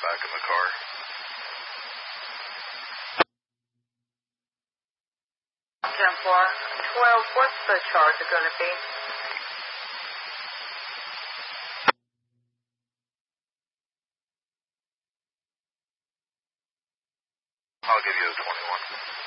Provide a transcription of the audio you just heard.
back in the car. 10-4. 12, what's the charge going to be? I'll give you a 21.